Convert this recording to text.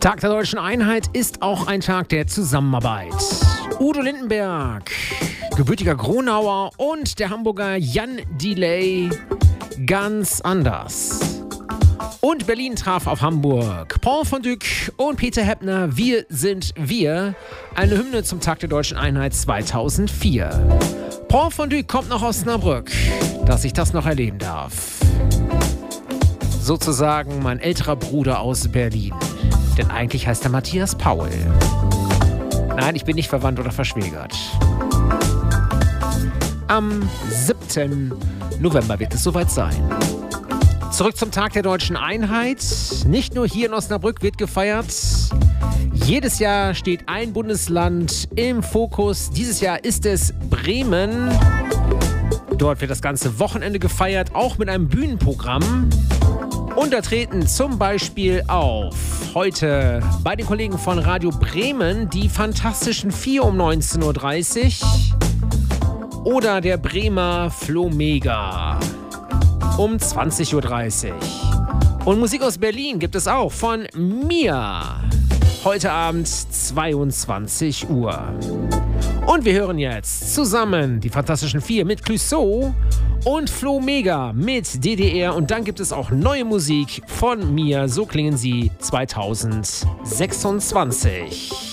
Tag der Deutschen Einheit ist auch ein Tag der Zusammenarbeit. Udo Lindenberg, gebürtiger Gronauer, und der Hamburger Jan Delay ganz anders. Und Berlin traf auf Hamburg. Paul von Dyk und Peter Heppner, Wir sind wir. Eine Hymne zum Tag der Deutschen Einheit 2004. Paul von Dyk kommt noch aus Osnabrück, dass ich das noch erleben darf. Sozusagen mein älterer Bruder aus Berlin. Denn eigentlich heißt er Matthias Paul. Nein, ich bin nicht verwandt oder verschwägert. Am 7. November wird es soweit sein. Zurück zum Tag der Deutschen Einheit. Nicht nur hier in Osnabrück wird gefeiert. Jedes Jahr steht ein Bundesland im Fokus. Dieses Jahr ist es Bremen. Dort wird das ganze Wochenende gefeiert, auch mit einem Bühnenprogramm. Und da treten zum Beispiel auf heute bei den Kollegen von Radio Bremen die Fantastischen Vier um 19.30 Uhr oder der Bremer Flomega um 20.30 Uhr. Und Musik aus Berlin gibt es auch von mir. Heute Abend 22 Uhr. Und wir hören jetzt zusammen die Fantastischen Vier mit Clouseau und Flomega mit DDR. Und dann gibt es auch neue Musik von mir. So klingen sie 2026.